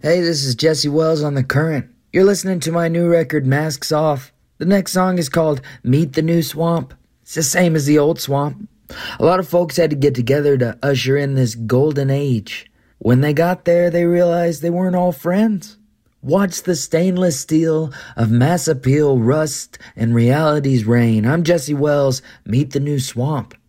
Hey, this is Jesse Wells on The Current. You're listening to my new record, Masks Off. The next song is called Meet the New Swamp. It's the same as the old swamp. A lot of folks had to get together to usher in this golden age. When they got there, they realized they weren't all friends. Watch the stainless steel of mass appeal rust and reality's reign. I'm Jesse Wells. Meet the New Swamp.